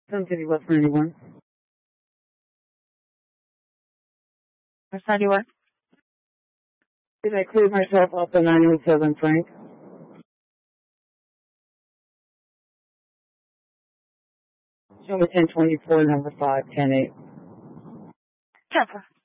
Sun City, West 91. West 91. Did I clear myself off the 907 Frank? Show me 1024, number 5, 10-8. 10-4.